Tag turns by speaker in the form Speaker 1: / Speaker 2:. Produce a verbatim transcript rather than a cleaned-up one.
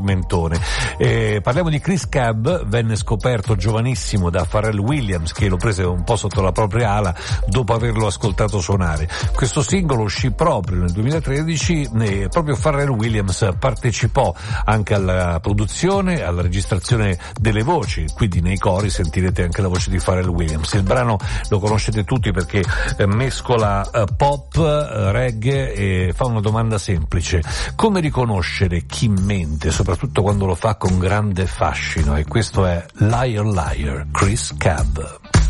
Speaker 1: Mentone. Eh, parliamo di Chris Cab, venne scoperto giovanissimo da Pharrell Williams, che lo prese un po' sotto la propria ala dopo averlo ascoltato suonare. Questo singolo uscì proprio nel duemilatredici e proprio Pharrell Williams partecipò anche alla produzione, alla registrazione delle voci, quindi nei cori sentirete anche la voce di Pharrell Williams. Il brano lo conoscete tutti perché eh, mescola eh, pop, eh, reggae e fa una domanda semplice: come riconoscere chi mente, soprattutto soprattutto quando lo fa con grande fascino? E questo è Liar Liar, Chris Cab.